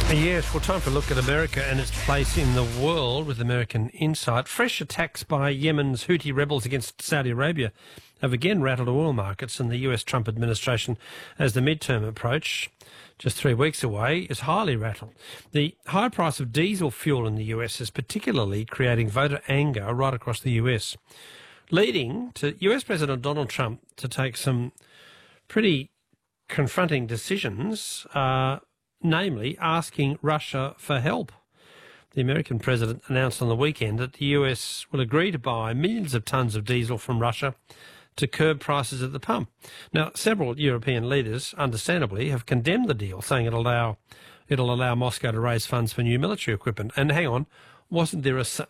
Yes, well, time for a look at America and its place in the world with American Insight. Fresh attacks by Yemen's Houthi rebels against Saudi Arabia have again rattled oil markets, and the US Trump administration, as the midterm approach, just 3 weeks away, is highly rattled. The high price of diesel fuel in the US is particularly creating voter anger right across the US, leading to US President Donald Trump to take some pretty confronting decisions, namely asking Russia for help. The American president announced on the weekend that the US will agree to buy millions of tonnes of diesel from Russia to curb prices at the pump. Now, several European leaders, understandably, have condemned the deal, saying it'll allow Moscow to raise funds for new military equipment. And hang on, weren't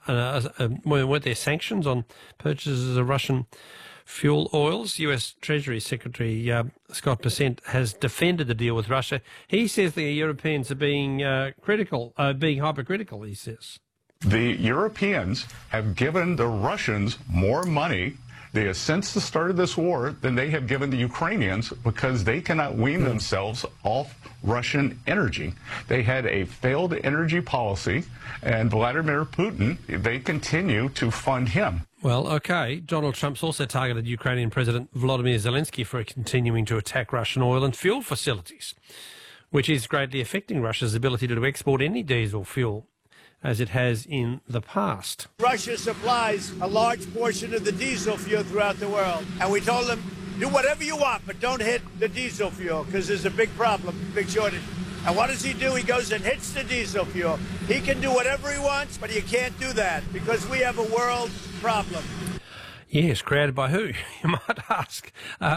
there sanctions on purchases of Russian fuel oils? US Treasury Secretary Scott Bessent has defended the deal with Russia. He says the Europeans are being hypocritical, he says. The Europeans have given the Russians more money since the start of this war than they have given the Ukrainians, because they cannot wean themselves off Russian energy. They had a failed energy policy, and Vladimir Putin, they continue to fund him. Well, okay. Donald Trump's also targeted Ukrainian President Volodymyr Zelensky for continuing to attack Russian oil and fuel facilities, which is greatly affecting Russia's ability to export any diesel fuel, as it has in the past. Russia supplies a large portion of the diesel fuel throughout the world, and we told them, do whatever you want, but don't hit the diesel fuel, because there's a big problem, big shortage. And what does he do? He goes and hits the diesel fuel. He can do whatever he wants, but you can't do that, because we have a world problem. Yes, created by who, you might ask.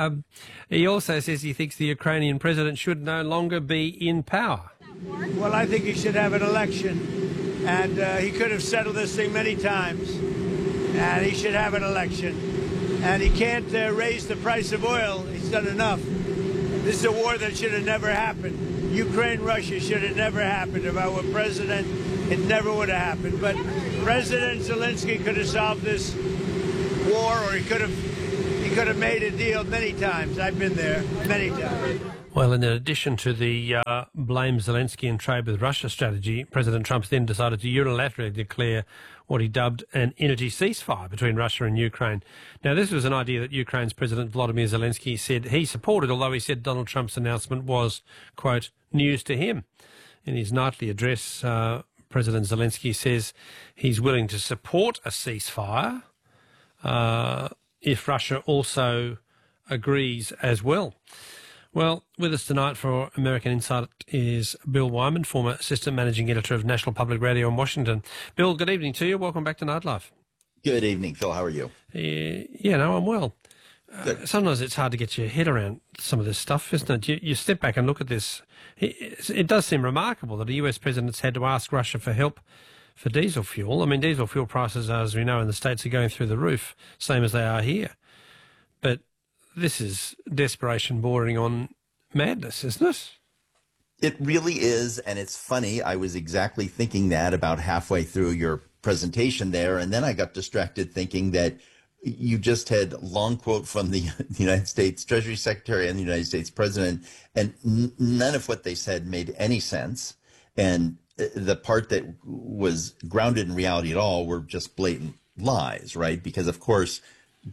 He also says he thinks the Ukrainian president should no longer be in power. Well, I think he should have an election, and he could have settled this thing many times, and he should have an election. And he can't raise the price of oil. He's done enough. This is a war that should have never happened. Ukraine-Russia should have never happened. If I were president, it never would have happened. But President Zelensky could have solved this war, or he could have made a deal many times. I've been there many times. Well, in addition to the blame Zelensky and trade with Russia strategy, President Trump then decided to unilaterally declare what he dubbed an energy ceasefire between Russia and Ukraine. Now, this was an idea that Ukraine's President Volodymyr Zelensky said he supported, although he said Donald Trump's announcement was, quote, news to him. In his nightly address, President Zelensky says he's willing to support a ceasefire if Russia also agrees as well. Well, with us tonight for American Insight is Bill Wyman, former Assistant Managing Editor of National Public Radio in Washington. Bill, good evening to you. Welcome back to Nightlife. Good evening, Phil. How are you? I'm well. Sometimes it's hard to get your head around some of this stuff, isn't it? You step back and look at this. It does seem remarkable that a US president's had to ask Russia for help for diesel fuel. I mean, diesel fuel prices, as we know, in the States are going through the roof, same as they are here. But this is desperation bordering on madness, isn't it? It really is, and it's funny. I was exactly thinking that about halfway through your presentation there, and then I got distracted thinking that you just had a long quote from the United States Treasury Secretary and the United States President, and none of what they said made any sense. And the part that was grounded in reality at all were just blatant lies, right? Because, of course,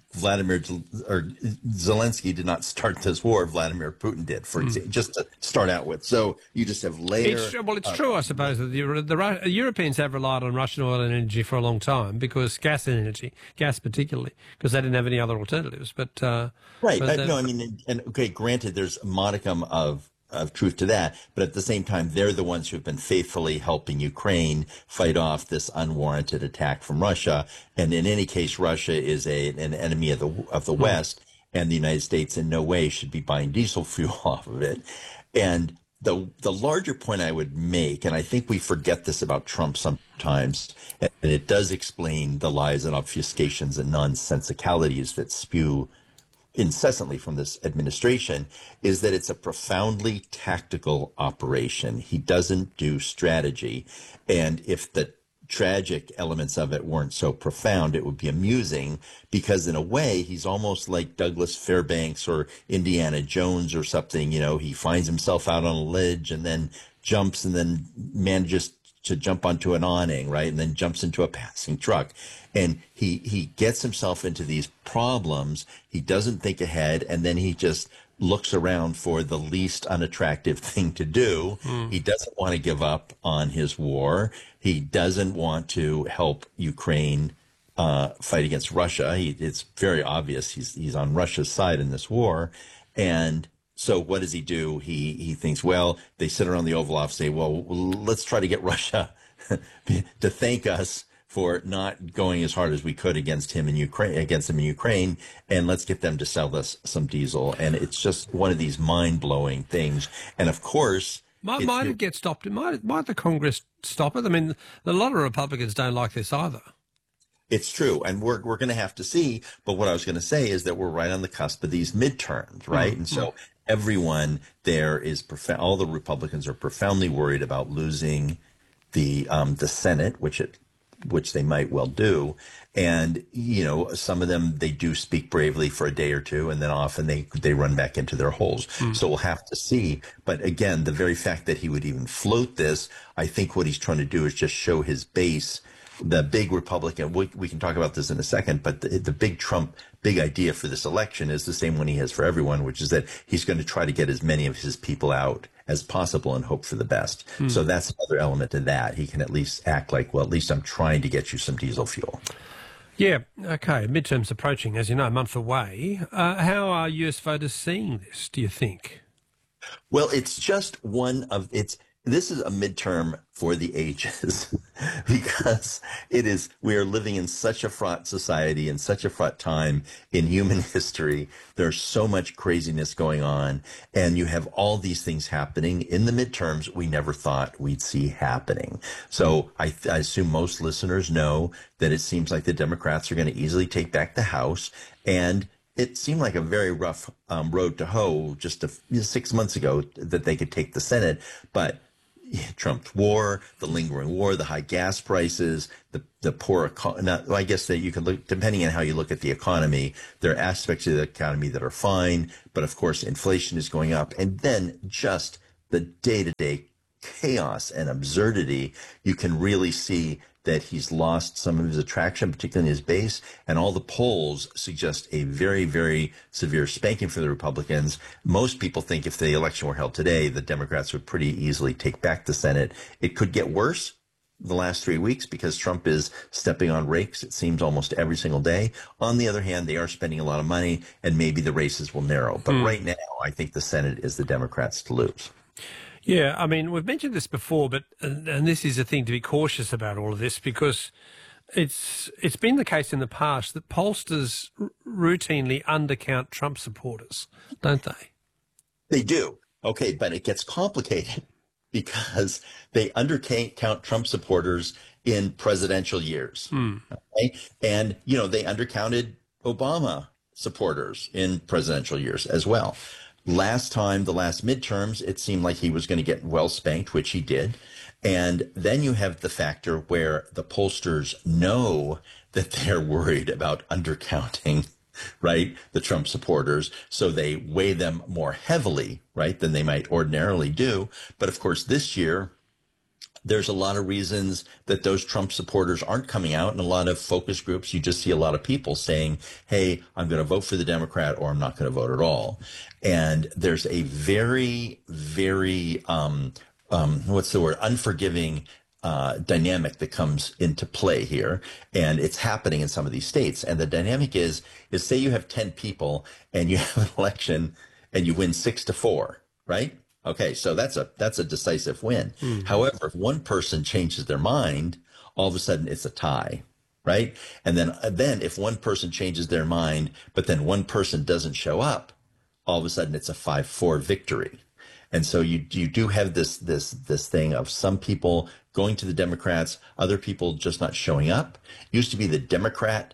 Zelensky did not start this war. Vladimir Putin did, for example, just to start out with. So you just have layers. It's true, I suppose, that the Europeans have relied on Russian oil and energy for a long time, because gas particularly, because they didn't have any other alternatives. But right, granted, there's a modicum of truth to that, but at the same time, they're the ones who've been faithfully helping Ukraine fight off this unwarranted attack from Russia. And in any case, Russia is an enemy of the West, and the United States in no way should be buying diesel fuel off of it. And the larger point I would make, and I think we forget this about Trump sometimes, and it does explain the lies and obfuscations and nonsensicalities that spew incessantly from this administration, is that it's a profoundly tactical operation. He doesn't do strategy. And if the tragic elements of it weren't so profound, it would be amusing, because in a way, he's almost like Douglas Fairbanks or Indiana Jones or something. You know, he finds himself out on a ledge and then jumps and then manages to jump onto an awning, right? And then jumps into a passing truck. And he gets himself into these problems. He doesn't think ahead. And then he just looks around for the least unattractive thing to do. He doesn't want to give up on his war. He doesn't want to help Ukraine fight against Russia. It's very obvious he's on Russia's side in this war. And so what does he do? He thinks, well, they sit around the Oval Office, say, well, let's try to get Russia to thank us for not going as hard as we could against him in Ukraine, and let's get them to sell us some diesel. And it's just one of these mind-blowing things. And of course, might it get stopped? Might the Congress stop it? I mean, a lot of Republicans don't like this either. It's true, and we're going to have to see. But what I was going to say is that we're right on the cusp of these midterms, right? And so everyone there is all the Republicans are profoundly worried about losing the Senate, which they might well do. And, you know, some of them, they do speak bravely for a day or two, and then often they run back into their holes. So we'll have to see. But again, the very fact that he would even float this, I think what he's trying to do is just show his base. The big Republican, we can talk about this in a second, but the big Trump, big idea for this election is the same one he has for everyone, which is that he's going to try to get as many of his people out as possible and hope for the best. So that's another element to that. He can at least act like, well, at least I'm trying to get you some diesel fuel. Yeah, okay. Midterms approaching, as you know, a month away. How are US voters seeing this, do you think? Well, it's just this is a midterm for the ages because we are living in such a fraught society and such a fraught time in human history. There's so much craziness going on, and you have all these things happening in the midterms we never thought we'd see happening. So I assume most listeners know that it seems like the Democrats are going to easily take back the House, and it seemed like a very rough road to hoe just 6 months ago that they could take the Senate, but Trump's war, the lingering war, the high gas prices, the poor I guess that you can look, depending on how you look at the economy, there are aspects of the economy that are fine, but of course inflation is going up. And then just the day-to-day chaos and absurdity, you can really see that he's lost some of his attraction, particularly in his base, and all the polls suggest a very, very severe spanking for the Republicans. Most people think if the election were held today, the Democrats would pretty easily take back the Senate. It could get worse the last 3 weeks because Trump is stepping on rakes, it seems, almost every single day. On the other hand, they are spending a lot of money, and maybe the races will narrow. But right now, I think the Senate is the Democrats to lose. Yeah, I mean, we've mentioned this before, but and this is a thing to be cautious about all of this because it's been the case in the past that pollsters routinely undercount Trump supporters, don't they? They do. Okay, but it gets complicated because they undercount Trump supporters in presidential years. Okay? And, you know, they undercounted Obama supporters in presidential years as well. Last time, the last midterms, it seemed like he was going to get well spanked, which he did. And then you have the factor where the pollsters know that they're worried about undercounting, right, the Trump supporters. So they weigh them more heavily, right, than they might ordinarily do. But of course, this year, there's a lot of reasons that those Trump supporters aren't coming out. In a lot of focus groups, you just see a lot of people saying, hey, I'm going to vote for the Democrat or I'm not going to vote at all. And there's a very, very, unforgiving dynamic that comes into play here. And it's happening in some of these states. And the dynamic is say you have 10 people and you have an election and you win 6-4, right? Okay, so that's a decisive win. However, if one person changes their mind, all of a sudden it's a tie, right? And then if one person changes their mind, but then one person doesn't show up, all of a sudden it's a 5-4 victory. And so you do have this thing of some people going to the Democrats, other people just not showing up. It used to be the Democratic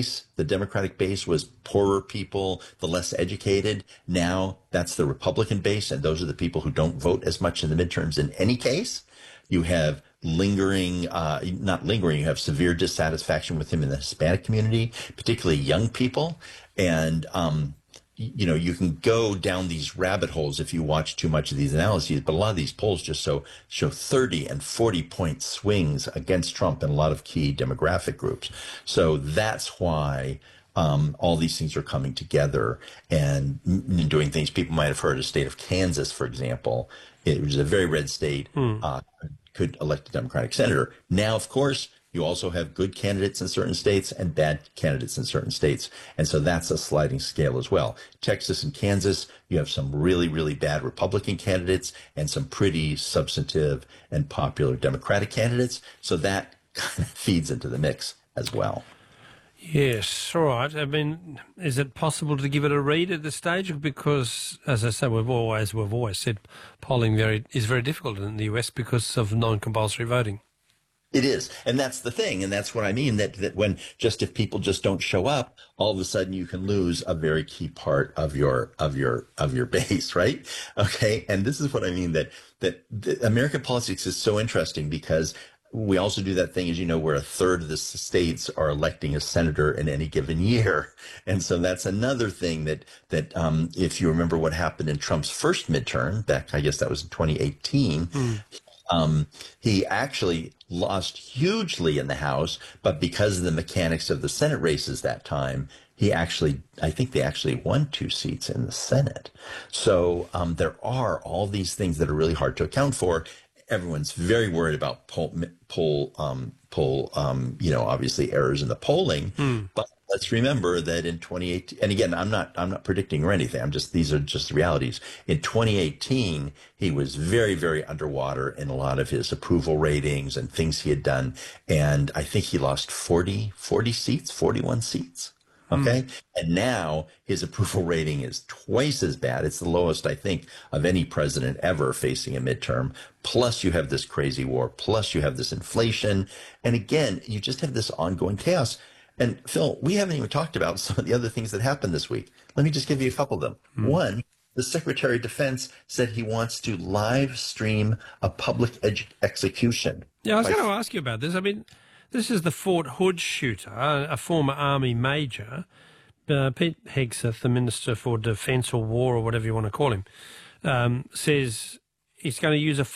base was poorer people, the less educated. Now that's the Republican base, and those are the people who don't vote as much in the midterms in any case. You have you have severe dissatisfaction with him in the Hispanic community, particularly young people. And you know, you can go down these rabbit holes if you watch too much of these analyses, but a lot of these polls just show 30 and 40 point swings against Trump in a lot of key demographic groups. So that's why all these things are coming together and doing things. People might have heard of the state of Kansas, for example. It was a very red state, could elect a Democratic senator. Now, of course, you also have good candidates in certain states and bad candidates in certain states. And so that's a sliding scale as well. Texas and Kansas, you have some really, really bad Republican candidates and some pretty substantive and popular Democratic candidates. So that kind of feeds into the mix as well. Yes, all right. I mean, is it possible to give it a read at this stage? Because, as I say, we've always said polling is very difficult in the US because of non-compulsory voting. It is. And that's the thing. And that's what I mean, that when if people just don't show up, all of a sudden you can lose a very key part of your base, right? Okay. And this is what I mean, that American politics is so interesting because we also do that thing, as you know, where a third of the states are electing a senator in any given year. And so that's another thing that if you remember what happened in Trump's first midterm, back, I guess that was in 2018, he actually lost hugely in the House, but because of the mechanics of the Senate races that time, I think they actually won 2 seats in the Senate. So there are all these things that are really hard to account for. Everyone's very worried about obviously errors in the polling, but let's remember that in 2018, and again, I'm not predicting or anything. These are just the realities. In 2018, he was very, very underwater in a lot of his approval ratings and things he had done. And I think he lost 41 seats. Okay. And now his approval rating is twice as bad. It's the lowest, I think, of any president ever facing a midterm. Plus you have this crazy war. Plus you have this inflation. And again, you just have this ongoing chaos. And Phil, we haven't even talked about some of the other things that happened this week. Let me just give you a couple of them. One, the Secretary of Defense said he wants to live stream a public execution. Yeah, I was going to ask you about this. I mean, this is the Fort Hood shooter, a former Army major. Pete Hegseth, the Minister for Defence or War or whatever you want to call him, says he's going to use a